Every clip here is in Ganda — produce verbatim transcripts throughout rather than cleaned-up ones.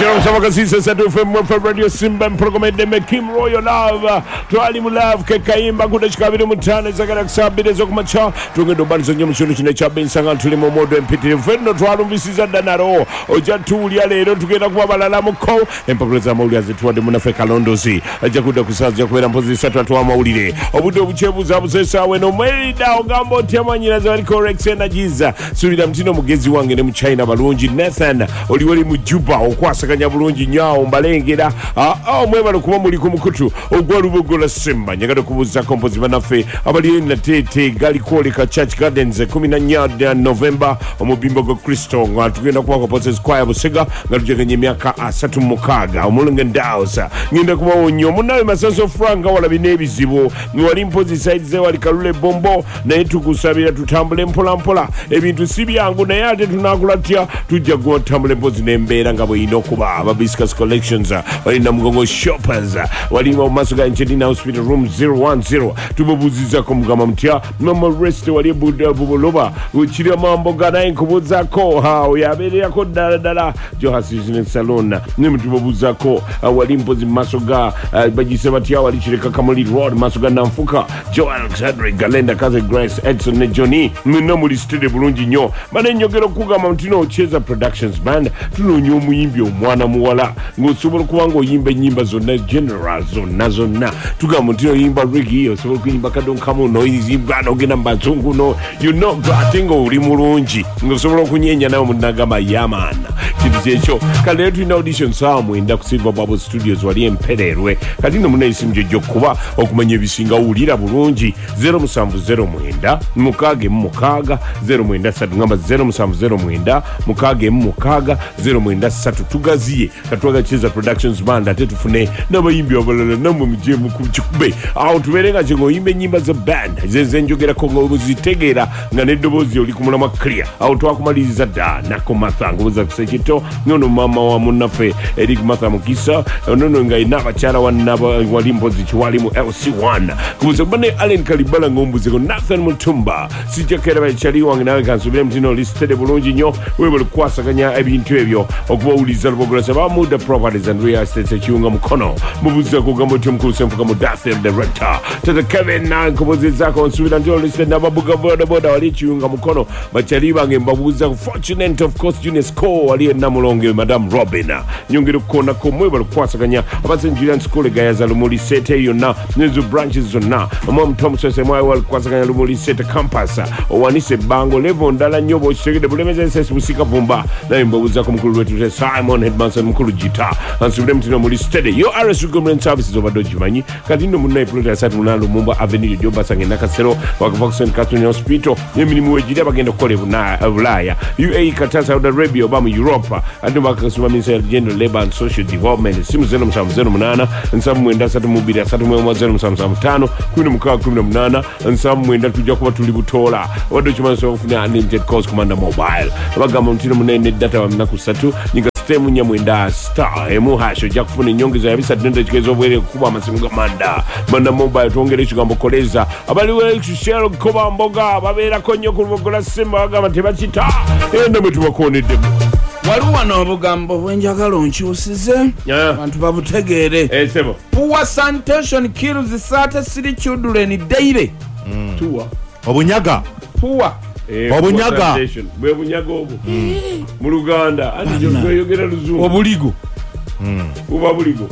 Jerome Savakasisa Satu F M for Radio Simba Mprogomede me Kim Royal Love Twali mu love ke kayimba kuda chikabiri mutane zakara kusabire zo kumacha tungendo balizo nyo mshunu chine chabe nsanga tuli mu modo empitire fendo twalumvisiza danaro oja tuli ya lero tugenda kubabalala muko empapuleza mauli azitwade munafe kalondozi aja kuda kusaza kubera mpozi satu atwa maulire obude obuchebuza abusesa we no merida ogambo temanyira zali correct energies subira mtino mugezi wange ne mu China balungi Nathan oliwali mu Juba okwasaganya bulungi nyaawo mbalengera ah mwebalo kuba muli ku mukutu ogwalubogola Simba nyagala kubuza kompozi banafe abali na tete gali kwoleka Church Gardens kumi na nnya November omubimbo go Kristo ngatugenda kuba Poses Choir Busega ngatujegenye myaka asatu mukaga omulunge ndausa ngenda kuba onyo munawe masaso franga wala binebizibo niwali mpozi side ze wali kalule bombo na yetu kusabira tutambule mpola mpola ebintu sibyangu na yate tunakulatia tujja gwotambule mpozi nembera ngabo inokuba ababiscus collections wali na mgongo shoppers wali mu masuga Enchedina Hospital room zero one zero tububuziza ko mugama mtya mama rest wali buda buboloba uchira mambo gana inkubuza ko ha oyabere yako dala dala Johasine Salon nimtububuza ko wali mpozi masuga bagise batya wali chireka Kamali Road masuga namfuka Joel Alexander Galenda Kaze Grace Edson ne Johnny mino muri studio bulungi nyo bane nyogero kugama mtino ocheza productions band tunonyo muyimbi omwana muwala ngosobola kubango oyimba nyimba zonna general zonna zonna tugamba mtino yimba reggae osobola kuyimba kadon kamo no yimba no gena mbazungu no you know gatingo uri mulungi ngosobola kunyenya nayo munagama yamana kidjecho kale tu in audition samu inda kusiba Bubble Studios wali empererwe kati no munayisimje jjo kuba okumanya bisinga ulira bulungi zero musanvu zero mwenda mukage mukaga zero mwenda satu ngamba zero musanvu zero mwenda mukage mukaga zero mwenda satu tugaziye katwaga cheza productions band ate tufune nabayimbi abalala namwe muje mukubbe aho tuberenga chengo yimbe nyimba za band zeze njogera ko ngozitegera nga nedobozi oli kumulama clear aho twakumaliza da nako mathango za kusechito nono mama wa munafe Eric Matha Mukisa nono nga inaba chara wanaba walimbozi chwali mu L C one kubuza bane Allen Kalibala ngombuze ko Nathan Mutumba sijakera bachali wange nawe kansubira mtino listed bulungi nyo webole kwasaganya ebintu ebyo okuba uliza lubogora sabamu the properties and real estate chiunga mukono mubuza kugamba tumkulu semfuka mu Dathel director tata Kevin na kubuza zako nsubira ndio listed na babuga boda boda wali chiunga mukono bachali bange mbabuza fortunate of course Junior Score wali na mulonge Madam Robina nyongero kona ko mwebole kwasaganya abasenjira school gayaza lumuli sete yona nezo branches zona mom Thompson se mwa wali kwasaganya lumuli sete campus owanise bango level ndala nyobo chegede bulemeze sese musika vumba na mbabuza ko mukulu wetu Simon Headmaster mukulu jita ansubire mtino muri steady yo R S government services obadoji manyi kati ndo munai project satu munalo mumba avenue joba sange nakasero wakavoxen Catholic Hospital yemini muwejida bagenda kole buna Ulaya U A E Qatar Saudi Arabia Obama Europe ando bakasuma minister general labor and social development simu zero msamu zero munana nsamu mwenda satu mubiri satu mwema zero msamu msamu tano kumi mukawa kumi na munana nsamu mwenda tujia kuwa tulibutola wadoji manso wafuna unlimited calls commander mobile wagama mtino munene data wa minaku satu nyinga sistemu nyamwenda star emu hasho jakufuna nyongeza ya visa dende chikezo wele kukuba masimunga manda manda mobile tuongele chugambo koleza abali wele chushelo kukuba mboga babela konyo kurubogola Simba wagama tebachita enda metu wakone demu waluwa n'obugambo bwenjagala onkyusize abantu babutegeere eh sebo poor sanitation kills thirty-three children daily mm. tuwa obunyaga poor eh obunyaga bwe bunyaga obu mu Luganda andi yogera luzungu obuligo mm uba buligo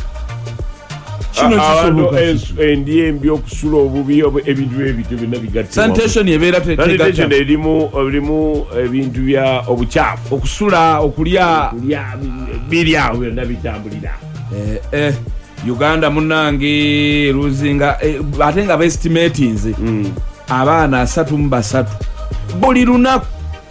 kino kisoboka ndiye mbyo kusula obubi ebintu ebito bina bigatti sanitation yebera tete sanitation erimu erimu ebintu bya obuchafu okusula okulya kulya birya na bitambulira eh eh Uganda munange luzinga eh, atenga ba estimates mm. abana asatu mbasatu buli lunaku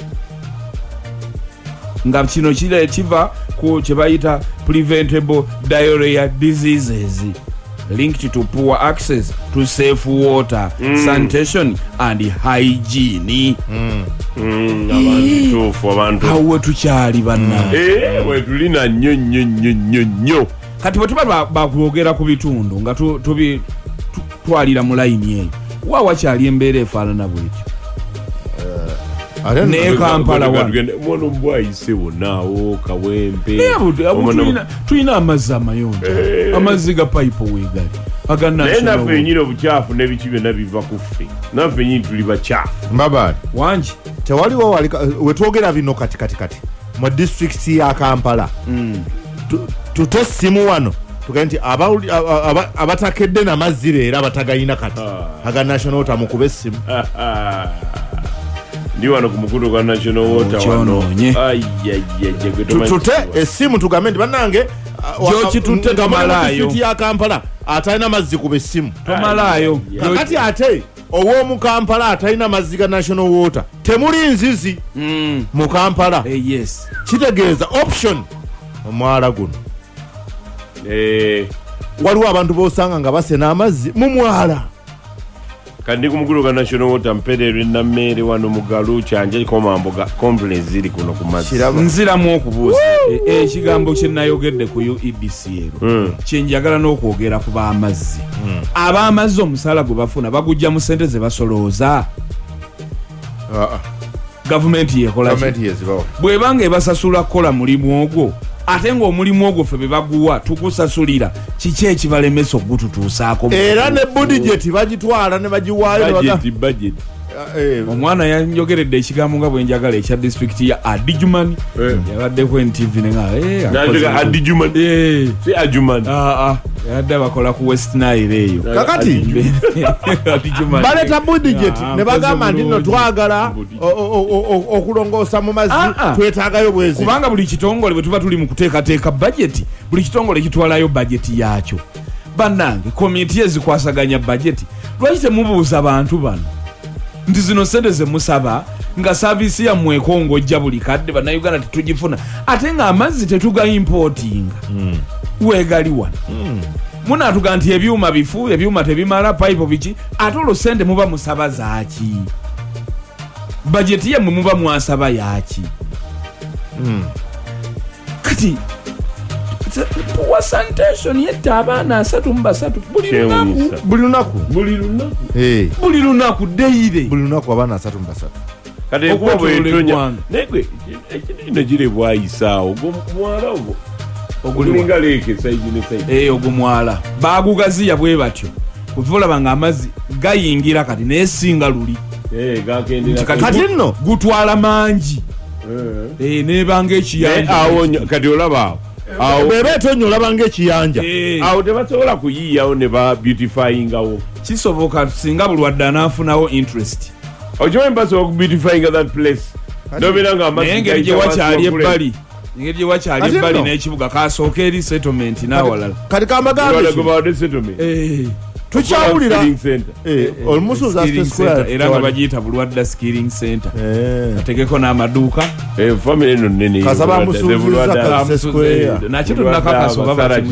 nga kino kile kiva ku kibayita preventable diarrhea diseases linked to poor access to safe water mm. sanitation and hygiene mm. mm abantu tofu abantu hawe tukyali banna eh we tulina nnyo nnyo nnyo nnyo kati batuba bakwogera ku bitundu nga tubi twalira mu line eyo wa wakyali embeera efaanana bwetyo ne Kampala wano mwono mbwayise wonaawo Kawempe tulina amazzi amayonjo amazzi ga pipe weegali naye naffe enyini obucaafu n'ebiki byonna biva ku ffe naffe enyini tuli bacaafu Mbabaali wangi tewaliwo wetwogera bino kati kati kati mu district ya Kampala tute essimu wano tugaye nti abatakedde n'amazzi leero abatagayina kati aga national water mukube essimu ndi wano ku mukulu gwa national water wano tute essimu tugambe nti bannange gyokitutte tomalayo ya Kampala atalina mazzi kuba essimu tomalayo kakati ate ow'omu Kampala atalina mazzi ga national water temuli nzizi mu Kampala kitegeeza option omwala guno waliwo abantu b'osanga nga basena amazzi mu mwala kandi ku mukulu gwa national water mpererwe nammere wano mugalu kyanje komamboga conference ziri kuno ku mazzi nziramu okubuuza ekigambo kye nayogedde ku U E B C ero kyenjagala n'okwogera ku b'amazzi ab'amazzi omusaala gwe bafuna bagujja mu ssente ze basolooza gavumenti yekola bw'ebanga ebasasula kukola mulimu ogwo ate ng'omulimu ogwo ffe be baguwa tugusasulira kiki ekibalemesa ogututuusaako era ne budget bagitwala ne bagiwaayo omwana yanjogeredde ekigambo nga bwe njagala ekya district ya Adjuman yabaddeko N T V yadde bakola ku West Nile eyo kakati baleta budget ne bagamba nti no twagala okulongoosa mu mazzi twetaagayo bwezi kubanga buli kitongole bwe tuba tuli mu kuteekateeka budget buli kitongole kitwalayo budget yaakyo bannange komiti ezikwasaganya budget lwaki temubuuza bantu bano nti zino sente ze musaba nga saavisi yammwe ekongojja buli kadde bannayuganda tetugifuna ate ng'amazzi tetuga importinga weegali wano munaatuga nti ebyuma bifu ebyuma tebimala payipo biki ate olwo sente muba musaba zaaki bajeti yammwe muba mwasaba yaaki kati puwa sanitation yetta abaana asatu mu basatu buli lunaku buli lunaku buli lunaku buli lunaku deire buli lunaku abaana asatu mu basatu kati ekuba bwetonya negwe ekino gire bwayisaawo gwomwala ogwo ogulinga leeke saiji ne saiji ogwo mwala bagugaziya bwe batyo kuvolaba nga amazzi gayingira kati naye singa luli kati nno gutwala mangi nebanga ekiyanja awo kati olaba awo bweba etonnya olaba ng'ekiyanja awo tebasobola kuyiiyawo ne ba beautifyingawo kisoboka singa bulwadde anaafunawo interest okimanyi basobola ku beautifyinga that place nobera nga amazzi engeri gye wakyali ebbali engeri gye wakyali ebbali n'ekibuga kasooka eri settlement n'awalala kati kambagambe settlement tukyawulira olumusuuza era nga bagiyita bulwadda skilling center ategeko n'amaduuka famire eno nene kasaba musuuziza nakyo tunakakaso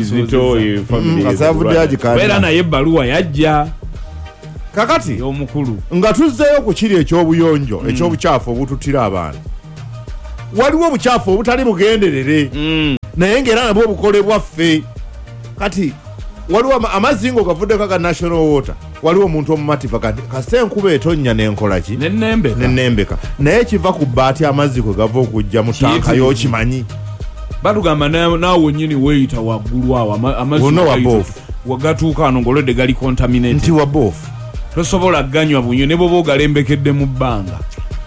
babakimusuuzizaera naye ebbaluwa yajja kakati omukulu nga tuzzeeyo ku kiri eky'obuyonjo eky'obukyafu obututira abaana waliwo obukyafu obutali bugenderere naye ng'era nabwo obukolebwa ffe kati waliwo amazzi ngo gavuddeko aga national water waliwo omuntu omumatifa kati kasita enkuba etonnya nenkolaki nenembeka naye kiva ku bbaati amazzi kwe gava okujja mu tanka y'okimanyi batugamba naawe wennyini weeyita waggulu awo amazzi wagatuuka wano ng'olwedde gali contaminated nti waboofu tosobola ganywa bunywe ne bwoba ogalembekedde mu bbanga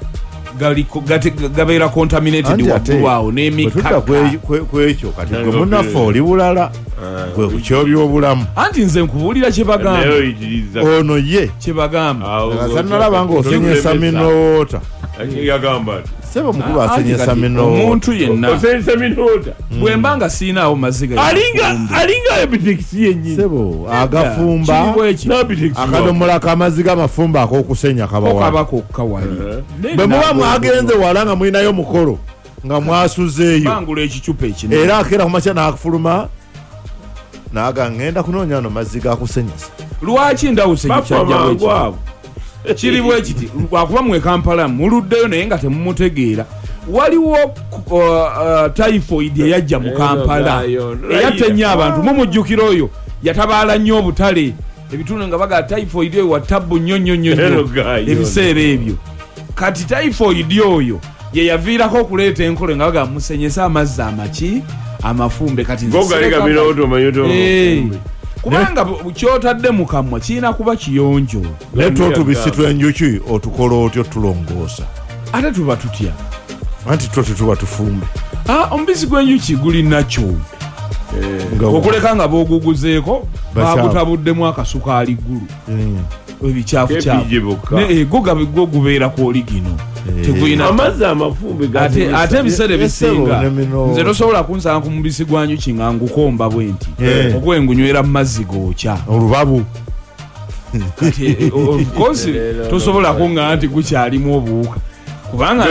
gabeera contaminated waggulu awo n'emikaka kwekyo kati gwe munaffe oli bulala gwe ku kyobyobulamu anti nze nkubuulira kye bagamba ono ye kye bagamba nalaba nga osenyesa minoota sebo mukulu asenyesa minoota omuntu yenna bwe mba nga siinaawo maziga alinga ebitekisi yennyini sebo agafumba akadomola k'amazzi g'amafumba ak'okusenya kabawakabakokka wali bwe muba mwagenze wala nga mulinayo mukolo nga mwasuzeeyo bangula ekicupa ekinene era akeera kumakya n'akufuluma naga ngenda kunoonya ano mazzi gakusenyesa lwaki ndawusenyi kyajjabwekyo kiri bwe kiti lwakuba mwe Kampala muluddeyo naye nga temumutegeera waliwo typhoid eyajja mu Kampala eyatta ennyo abantu mumujjukira oyo yatabaala nnyo obutale ebitundu nga baga typhoid eyo watabbu nnyo nnyo nnyo ebiseera ebyo kati typhoid oyo ye yaviirako okuleeta enkole nga baga musenyesa amazzi amaki amafumbe kati kubanga kyotadde mu kamwa kirina kuba kiyonjo leeta otubisi tw'enjuki otukola otyo tulongoosa ate tuba tutya anti two tetuba tufumbe omubisi gw'enjuki guli nakyo okuleka nga boguguzeeko bagutabuddemu akasukaali ggulu ebikyafu go gubeera kwoli gino ate ebiseera ebisinga nze tosobola kunsanga ku mubisi gwa njuki nga ngukomba bwe nti ogwengunywera mu mazzi gookya olubabu ofcourse tosobola kunga nti gukyalimu obuwuka kubanga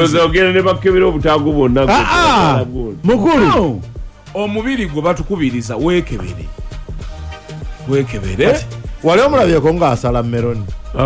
mukulu omubiri gwe batukubiriza weekebere weekebere wali omulabyeko ng'asala meloni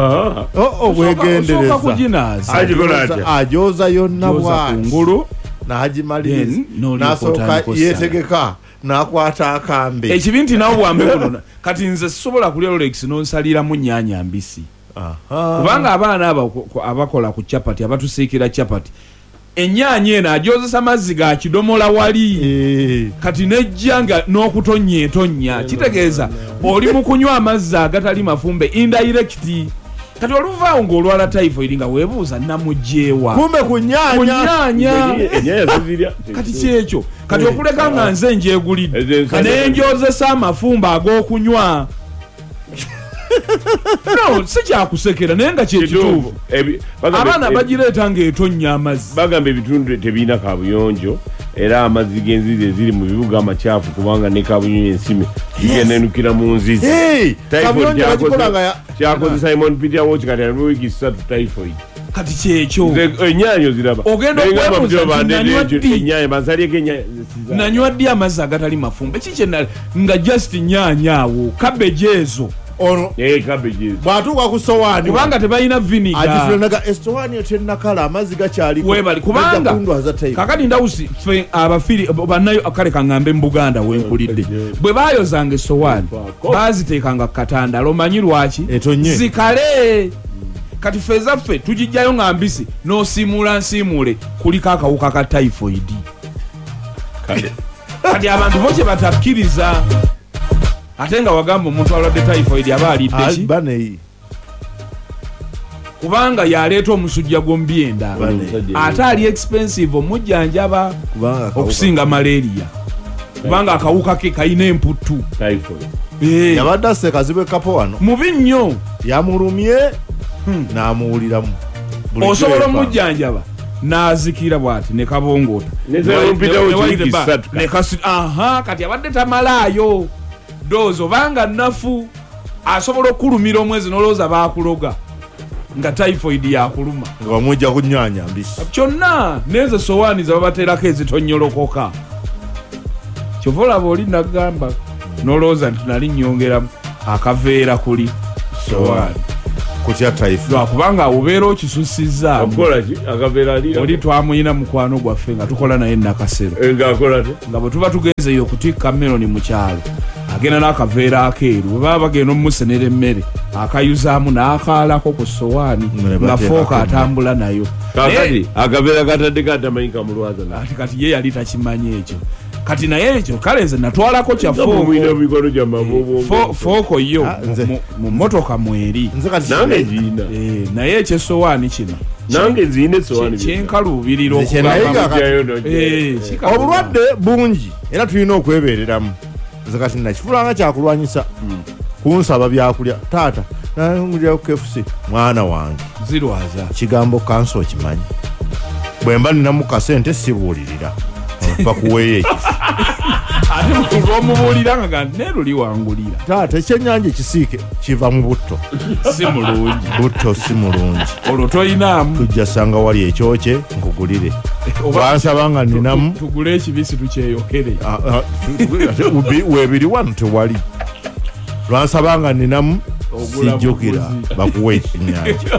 obwegendereza ajoza yonna bwakungulu n'agimaliriza n'asooka yeetegeka n'akwata akambe ekibi nti nawe bwambe buno kati nze sisobola kulya Rolex n'onsaliramu nnyaanya mbisi kubanga abaana abakola ku capati abatusiikira capati ennyaanya eno ajozesa mazzi ga kidomola wali kati nejja nga n'okutonnya etonnya kitegeeza oli mu kunywa amazzi agatali mafumbe indirect kati oluvaawo ng'olwala typhoid nga weebuuza namugjeewa kumbe ku nnyaanya kati kyekyo kati okuleka nga nze njeegulidde kanenjozesa amafumbe ag'okunywa no si kyakusekera naye nga kyekituufu abaana bagireeta ng'etonnya amazzi bagamba ebitundu tebiina kabuyonjo era amazzi g'enzizi eziri mu bibuga amakyafu kubanga ne kabuyonjo ensime zigenenukira mu nzizi kyakoze Simon Peter Watch kati alimu wiiki ssatu typhoid kati kyekyo ennyaanyo ziraba ogenda okwebuuza bansalyeko nanywa ddi amazzi agatali mafumbe kikyena nga just nnyaanyaawo kabeji ezo ono bwatuuka ku sowaani kubanga tebalina viniga agifulanaga esowaani etennakala amazzi gakyaliko webali kubanga kakati ndawusi fe abafiri bannayo kale kaŋŋambe mu Buganda wenkulidde bwe baayozanga esowaani baaziteekanga katanda lomanyi lwaki zikale kati ffe zaffe tugijjayo nga mbisi n'osiimuula nsiimuule kuliko akawuka ka typhoid kati abantu bo kye batakkiriza ate nga wagamba omuntu alwadde typhoid aba alidde ki kubanga yaleeta omusujja gw'omubyenda ate ali expensive omujjanjaba okusinga malaria kubanga akawuka ke kalina emputtu yabadde asse kazibu kapo wano mubi nnyo yamulumye n'amuwuliramu osobola omujjanjaba n'azikira bw'ati ne kabongoota aha kati abadde tamalaayo dozo banga nafu asobola okulumira omwezi n'olowooza baakuloga nga typhoid yakuluma nga bamujja ku nnyaanya mbisi kyonna n'ezo sowaani ze babateerako ezitonyolokoka kyova olaba oli nagamba n'olowooza nti nali nnyongeramu akaveera kuli sowaani kutya typhoid lwakubanga obeera okisussizza oli twamuyina mukwano gwaffe nga tukola naye nakasero nga bwe tuba tugenzeyo okutikka meloni mu kyalo agenda n'akaveera akeeru bwe baba bagenda omumusenera emmere akayuzaamu n'akaalako ku sowaani nga fooka atambula nayo akaveera katadde katamanyika mulwaza ati kati ye yali takimanyi ekyo kati naye ekyo kale nze natwalako kya fooko yo mu motoka mweri naye ekyesowaani kino nange nziine esowaani kyenkaluubirira obulwadde bungi era tulina okwebeereramu nze kati nakifulanga kyakulwanyisa kunsaba byakulya taata nangulira ku K F C mwana wange zirwaza kigambo kanso okimanyi bwe mba ninamu kasente sibuulirira bakuweeyo ekifo ate olwomubuulira nga neruli wangulira taata ekyennyanja ekisiike kiva mu butto si mulungi butto si mulungi olwo toyinaamu tujja sanga wali ekyokye nkugulire wansaba nga ninamu tugule ekibisi tukyeyokere weebiri wano tewali lwansaba nga ninamu sijjukira bakuwe ekyennyanja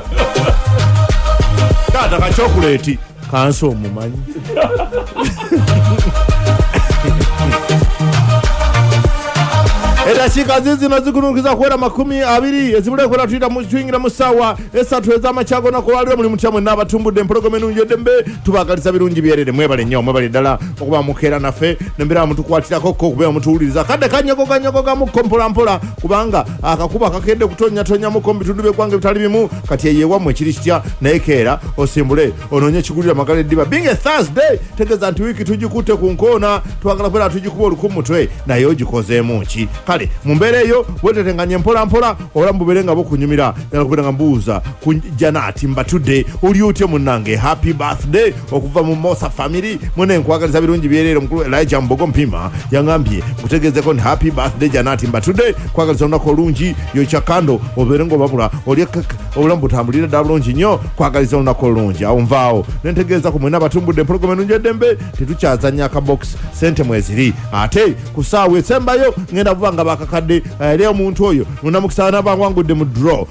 taata kakyokuleeti kansi omumanyi era eddakiika zizino zikunukiza kuwera makumi abiri ezibula kwera tuyita tuyingira mu ssaawa esatu ez'amakyago nakolwaliro muli mutya mwenna abatumbudde empologoma ennungi eddembe tubagaliza birungi byerere mwebale nnyo mwebale ddala okuba mukeera naffe nembeera mutukwatirako ko okubeera mutuwuliriza kadde kanyagoganyagogamuko mpolampola kubanga akakuba kakedde kutonyatonyamuko mu bitundu by'eggwanga bitali bimu kati eyewammwe ekiri kitya naye keera osimbule onoonye ekigulira magala eddiba being a Thursday tegeeza nti wiiki tugikutte ku nkoona twagala kubeera tugikuba oluku mutwe naye ogikozeemu ki kale mu mbeera eyo wetetenganye mpolampola obulamu bubeere nga bukunyumira era kubeera nga mbuuza ku Janati mbatudde oli otya munnange happy birthday okuva mu Mosa family mwene nkwagaliza birungi byerere omukulu Elijah Mbogo Mpima yangambye kutegeezeko ni happy birthday Janati mbatudde kwagaliza olunaku olungi yokya kando obeere ng'obabula oli obulamu butambulire ddala bulungi nnyo kwagaliza olunaku olungi awo nvaawo nentegeeza ku mwena abatumbudde empologoma ennungi eddembe tetukyazanya akabox sente mweziri ate ku ssaawa esembayo ngenda buba nga bakakadde era omuntu oyo munamukisa nabangwangudde mu draw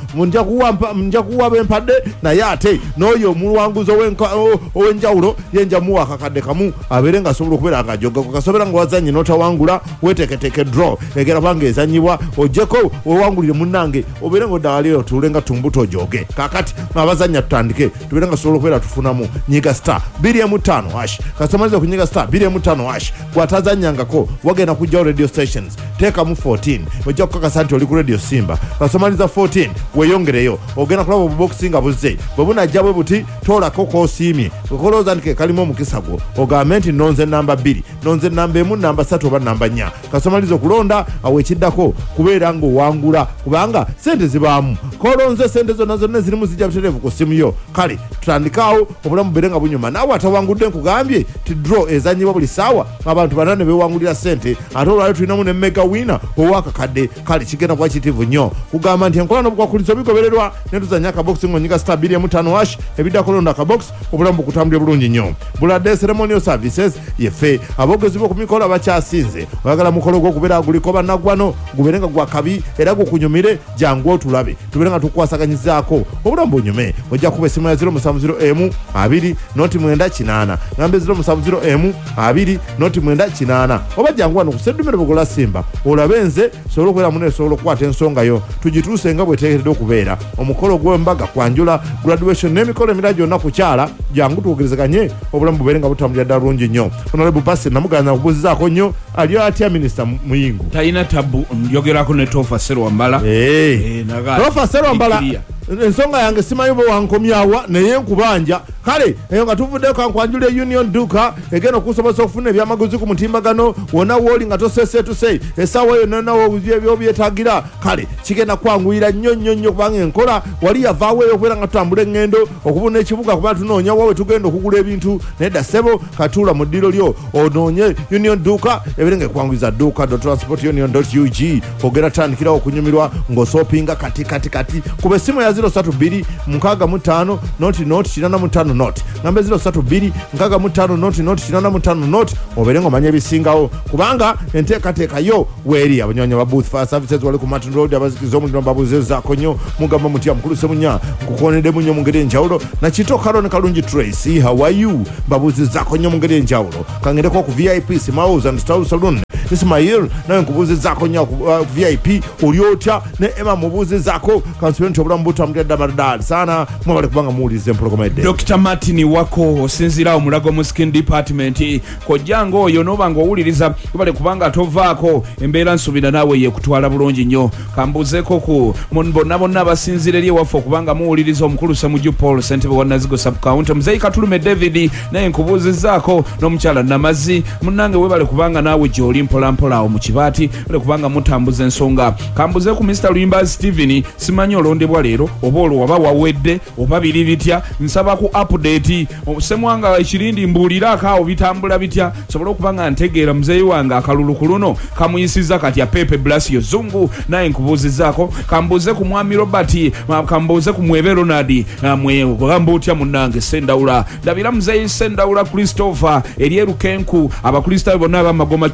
nja kuwaba empadde naye ate n'oyo omuwanguzi ow'enjawulo yenja muwa akakadde kamu abeere nga asobola okubeera ngajoga kasobera nga wazanyi n'otawangula weteketeke draw egera banga ezanyibwa ojjeko wewangulire munnange obeere nga oddawalire otuule nga tumbuto ojoge kakati abazanya tutandike tubeere nga tusobola okubeera tufunamu nyiga star bbiri emu ttaano hash kasomaliza ku nyiga star bbiri emu ttaano hash gwatazanyangako wagenda kujjawo radio stations teekamu fourteen ojja kukakasa nti oli ku radio Simba kasomaliza fourteen weyongereyo ogenda kulaba obuboxi nga buzze bwe bunajja bwe buti toolako koosiimye wekolooza nti ke kalimu omukisa gwo ogambe nti nonze namba bbiri nonze namba emu namba ssatu oba namba nnya kasomaliza okulonda awo ekiddako kubeera ng'owangula kubanga sente zibaamu kolonze sente zonna zonna zirimu zijja butereevu ku simu yo kale tutandikaawo obulamu bubeere nga bunyuma naawe atawangudde nkugambye ti draw ezanyibwa buli ssaawa abantu banane bewangulira sente ate olwaliro tulinamu ne mega wina owakakadde kale kigenda kuba kitivu nnyo kugamba nti enkola n'obukwakulizo bigobererwa ne tuzanya akaboxi ng'onyiga star bbiri emu ttaano hash ebiddako londa akaboxi obulamu bukutambulire bulungi nnyo buladde ceremonial services yeffe aboogezi b'oku mikolo abakyasinze oyagala mukolo gw'okubeera guliko bannaggwano gubeere nga gwa kabi era gukunyumire jangu otulabe tubeere nga tukwasaganyizaako obulamu bunyume ojja kuba essimu ya zero musanvu zero emu abiri noti mwenda kinaana ngambe zero musanvu zero emu abiri noti mwenda kinaana oba jangu wano ku seddumiro bugola Simba olabe nze sobola okubeera mune sobola okukwata ensonga yo tugituuse nga bweteekeredde okubeera omukolo gw'embaga kwanjula graduation n'emikolo emirala gyonna kukyala jangu twogerezeganye obulamu bubeere nga butambulira ddala bulungi nnyo honorable Bassett namugana kubuuzizaako nnyo ali atya minisita Muyingo talina tabu njogerako ne Tofa Serwambala eh Tofa Serwambala ensonga yange simanyi bwe wankomyawa naye nkubanja kale eyo nga tuvuddeko kankwanjula Union Duka egenda okusobozesa okufuna ebyamaguzi ku mutimbagano wonna wooli nga tosesetuse essaawa yo nonawo byobyetagira kale kigenda kwanguyira nnyo nnyo nnyo kubanga enkola wali yavaawo eyo okubeera nga tutambula eŋŋendo okubuna ekibuga kuba tunoonya wawe tugenda okugula ebintu naye dda ssebo katuula mu ddiro lyo onoonye Union Duka ebeere nga ekwanguyiza duka transport union u g ogenda tandikirawo okunyumirwa ng'osoopinga kati kati kati kuba essimu ya zero satu bbiri mukaaga mu ttaano noti noti kinaana mu ttaano noti ngambe zero satu bbiri nkaaga mu ttaano noti noti kinaana mu ttaano noti obeere ng'omanya ebisingawo kubanga enteekateeka yo weeri abanywanyi ba booth fire services wali ku Martin Road abazikiza omuliro babuzezaako nnyo mugamba mutya mukulu Semunya nkukoonedde nnyo mu ngeri enjawulo nakito Kaloni Kalungi Tracy how are you babuzezaako nnyo mu ngeri enjawulo kangendeko ku V I P Simaus and Style Saloon Ismail nawe nkubuuzizaako nnyo ku uh, V I P oli otya ne Emma mubuuzizaako kansubire nti obulamu butambulira ddala ddala sana mwebale kubanga muwuliriza empologoma edde Doctor Martin Wako osinzira omulago mu skin department kojjanga oyo noba ng'owuliriza webale kubanga tovaako embeera nsubira naawe yekutwala bulungi nnyo kambuuzeeko ku bonna bonna abasinzira eri ewaffe okubanga muwuliriza omukulu Ssemujju Paul ssentebe wa Nazigo subcounty Muzeeyi Katulume David naye nkubuuzizaako n'omukyala Namazi munnange webale kubanga naawe gy'oli mpolampola awo mu kibaati webale kubanga mutambuza ensonga kambuuze ku Mister Luyimba Stephen simanyi olondebwa leero oba olwo waba wawedde oba biri bitya nsaba ku update Ssemwanga ekirindi mbuuliraako awo bitambula bitya sobola okubanga ntegeera muzeeyi wange akalulu ku luno kamuyisiza kati ya Pepe Blasio Zungu naye nkubuuzizaako kambuuze ku mwami Robert kambuuze ku Mwebe Ronald mwe gamba otya munnange Sendawula ndabira muzeeyi Sendawula Christopher eri erukenku abakristaayo bonna ab'Amagoma Church of Uganda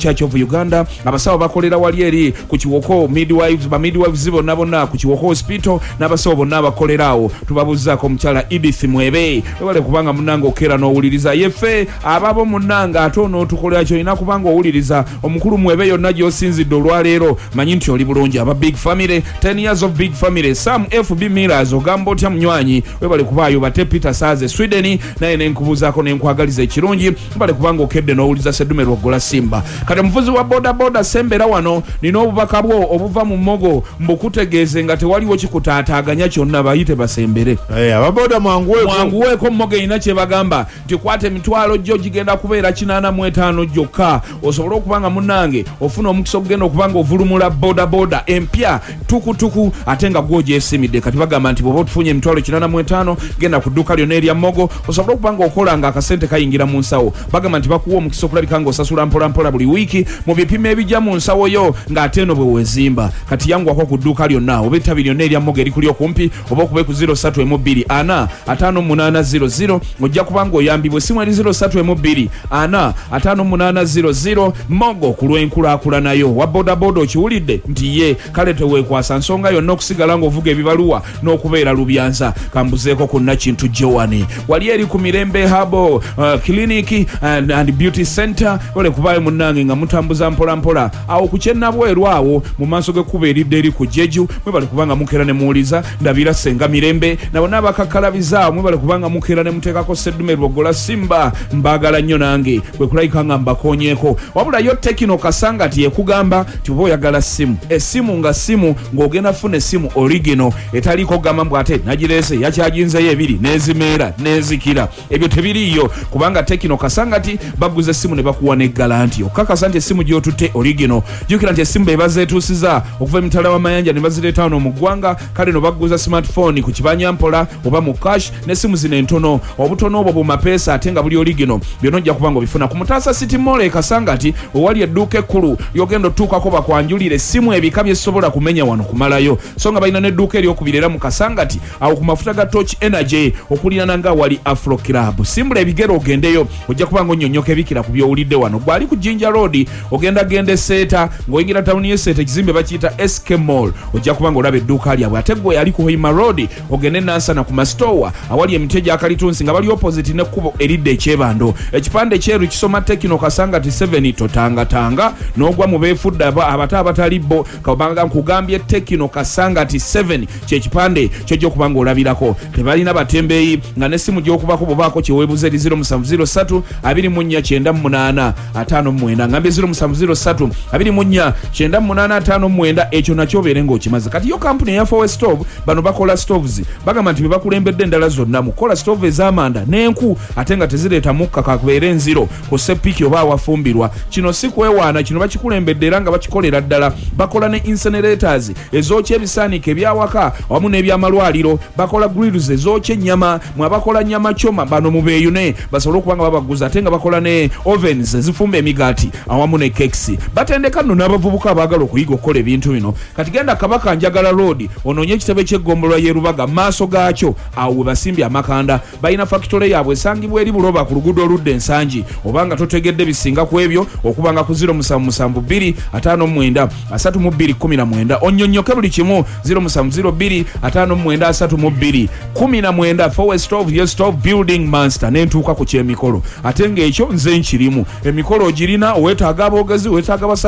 Uganda abasawo bakolera wali eri ku Kiwoko midwives ba midwives bonna bonna ku Kiwoko hospital n'abasawo bonna abakolerawo tubabuzaako omukyala Edith Mwebe wale kubanga munanga okera n'owuliriza yefe ababo munanga ate onootukolera kyolina kubanga owuliriza omukulu Mwebe yonna gy'osinzidde olwaleero manyi nti oli bulungi aba big family ten years of big family Sam F B Millers ogamba otya munywanyi webale kubaayo bate Peter Saze Sweden naye nenkubuzaako nenkwagaliza ekirungi bale kubanga okedde n'owuliriza Seddume Lwogola Simba kati omuvuzi wa boda boda sembera wano nina obubaka bwo obuva mu mmogo mbukutegeeze nga tewaliwo kikutaataaganya kyonna bayite basembere eh ababoda mwanguwe mwanguweko mmogo ina kye bagamba nti kwate emitwalo gyo gigenda kubeera kinaana mu etaano gyokka osobola okubanga munnange ofuna omukisa okugenda okubanga ovulumula boda boda empya tukutuku ate nga gwogyesimidde kati bagamba nti bw'oba otufunye emitwalo kinaana mu etaano genda ku dduuka lyonna erya mmogo osobola okubanga okola nga akasente kayingira mu nsawo bagamba nti bakuwa omukisa okulabika nga osasula mpolampola buli wiiki mu bipimo ebijja mu nsawo yo ng'ate eno bwe wezimba kati yanguwako ku dduuka lyonna oba ettabi lyonna erya mmogo erikuli okumpi oba okube ku zero three two two ana ataano munaana zero zero ojja kubanga oyambibwa essimu eri zero three two two ana ataano munaana zero zero mmogo ku lw'enkulaakulanayo wa bodaboda okiwulidde nti ye kale teweekwasa nsonga yonna okusigala ng'ovuga ebibaluwa n'okubeera lubyanza kambuzeeko ku Nakintu Jowane wali eri ku Mirembe Habo uh, Clinic and, and Beauty Center ole kubaayo munnange nga mutambuza mpola mpola awo ku kyennabweru awo mu maaso g'ekkubo eridde eri ku Jeju mwe bali kubanga mukeera ne muwuliza ndabira Senga Mirembe nabo n'abakakkalabiza mwe bali kubanga mukeera ne muteekako Seddume Lwogola Simba mbaagala nnyo nange bwe kulayika nga mbakonyeeko wabula yo Tekino Kasangati yekugamba ti oba oyagala simu essimu nga simu ng'ogenda funa essimu original etaliiko gamba mbw ate nagireese yakyaginzeyo ebiri nezimeera nezikira ebyo tebiriiyo kubanga Tekino Kasangati baguza essimu ne bakuwa ne galanti okakasa nti essimu gy'otutte original jjukira nti essimu be bazeetuusiza okuva emitala w'amayanja ne bazireeta wano mu ggwanga kale no baguza smartphone ku kibanyampola oba mu cash n'essimu zino entono obutono obwo bumapeesa ate nga buli original byonna ojja kubanga obifuna ku Mutaasa City Mall e Kasangati owali edduuka ekkulu ly'ogenda otuukako bakwanjulira essimu ebika byesobola kumenya wano kumalayo so nga balina n'edduuka eryokubiri era mu Kasangati awo ku mafuta ga Torch Energy okulirana nga wali Afro Club simbula ebigero ogendeyo ojja kubanga onnyonnyoka ebikira ku byowulidde wano gwali ku Jinja Road ogenda genda eseeta ng'oyingira tawuni y'eseeta ekizimbe bakiyita S K Mall ojja kubanga olaba edduuka lyabwe ate gwe yali ku Hoima Road ogende Nansana ku Mastowa awali emiti gya Kalitunsi nga bali opposite n'ekkubo eridde ekyebando ekipande kyeru kisoma Tekino Kasangati seven totangatanga n'ogwa mu beefudde abato abatali bo kabanga nkugambye Tekino Kasangati seven kyekipande kyojja kubanga olabirako tebalina batembeeyi nga n'essimu gy'okubako bobaako kyeweebuza eri zero seven zero three two nine nine munana ataano mwenda ngambe zero seven zero three two nine nine munana ataano mwenda ekyo nakyo obeere ng'okimaze kati yo kampuni eya Fowe Stove bano bakola stoves bagamba nti bebakulembedde endala zonna mukola stove ez'amanda n'enku ate nga tezireeta mukka kakubeere enziro ku sepiki oba awafumbirwa kino si kwewaana kino bakikulembedde era nga bakikolera ddala bakola ne incinerators ezookya ebisaaniko ebyawaka wamu n'ebyamalwaliro bakola grills ezookya ennyama mwe abakola nnyama kyoma bano mubeeyune basobole okubanga babaguza ate nga bakola ne ovens ezifumba emigaati awamu ne kekisi batendeka nno n'abavubuka abaagala okuyiga okukola ebintu bino kati genda Kabaka Njagala Road onoonye ekitebe ky'eggombolola y'e Rubaga maaso gaakyo awo we basimbye amakanda balina factory yaabwe esangibwa eri Buloba ku luguudo oludda ensangi obanga totegedde bisinga ku ebyo okubanga ku zero seven seven two five nine three two two one nine onnyonnyoke buli kimu zero seven zero two five nine three two one nine Fowe Stove ye stove building master n'entuuka ku kyemikolo ate ng'ekyo nze nkirimu emikolo ogirina oweetaaga aboogezi weetaaga